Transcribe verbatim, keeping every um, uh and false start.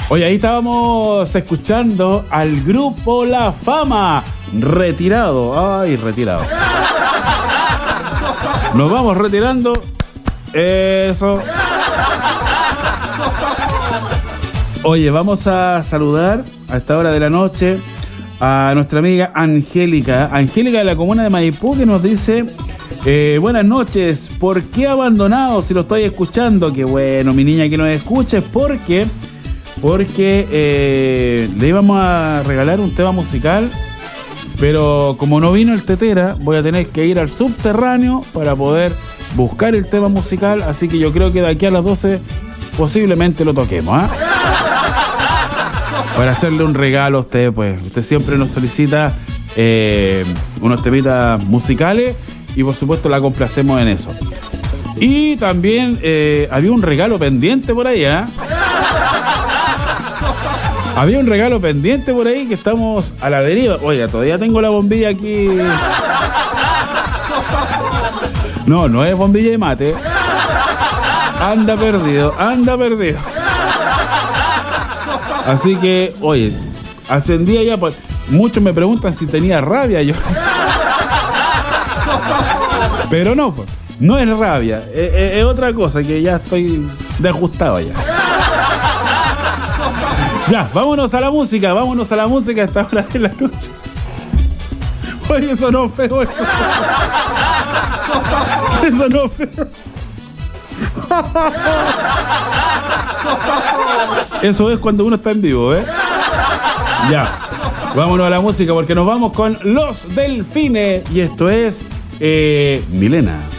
Oye, ahí estábamos escuchando al grupo La Fama. Retirado. Ay, retirado. Nos vamos retirando. Eso. Oye, vamos a saludar a esta hora de la noche a nuestra amiga Angélica. Angélica de la comuna de Maipú, que nos dice... Eh, buenas noches. ¿Por qué abandonado si lo estoy escuchando? Qué bueno, mi niña, que nos escuches. Porque, porque eh, le íbamos a regalar un tema musical, pero como no vino el tetera, voy a tener que ir al subterráneo para poder buscar el tema musical. Así que yo creo que de aquí a las doce posiblemente lo toquemos, ¿eh? Para hacerle un regalo a usted, pues. Usted siempre nos solicita eh, unos temitas musicales. Y por supuesto la complacemos en eso. Y también eh, había un regalo pendiente por ahí, ¿eh? Había un regalo pendiente por ahí que estamos a la deriva. Oiga, todavía tengo la bombilla aquí. No, no es bombilla de mate. Anda perdido, anda perdido. Así que, oye, hace un día ya, pues, muchos me preguntan si tenía rabia yo. Pero no, pues, no es rabia, es, es, es otra cosa que ya estoy desajustado ya. Ya, vámonos a la música, vámonos a la música a esta hora de la noche. Oye, eso no es feo, eso. Eso no es feo. Eso es cuando uno está en vivo, ¿eh? Ya, vámonos a la música porque nos vamos con Los Delfines y esto es... Eh, Milena.